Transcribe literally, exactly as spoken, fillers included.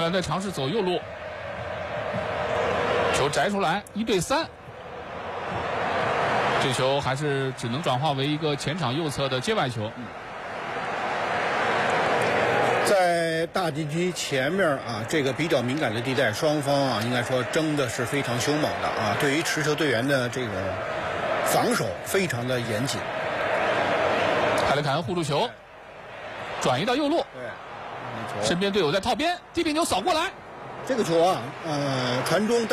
兰在尝试走右路，球摘出来，一对三。这球还是只能转化为一个前场右侧的界外球。 在大禁区前面啊，这个比较敏感的地带，双方啊应该说争的是非常凶猛的啊。对于持球队员的这个防守非常的严谨。 海勒坎护住球，转移到右路， 对， 身边队友在套边，低平球扫过来， 这个球啊，呃，传中。